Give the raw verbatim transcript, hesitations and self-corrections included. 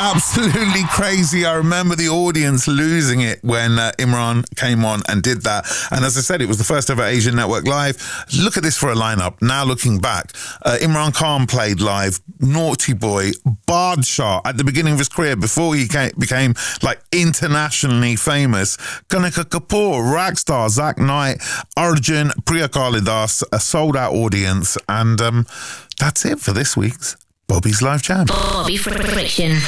absolutely crazy. I remember the audience losing it when uh, Imran came on and did that. And as I said, it was the first ever Asian Network Live. Look at this for a lineup. Now looking back, uh, Imran Khan played live, Naughty Boy, Badshah at the beginning of his career before he came, became like internationally famous, Kanika Kapoor, Ragstar, Zach Knight, Arjun, Priya Kalidas, a sold out audience. And um, that's it for this week's Bobby's Live Jam. Bobby Friction.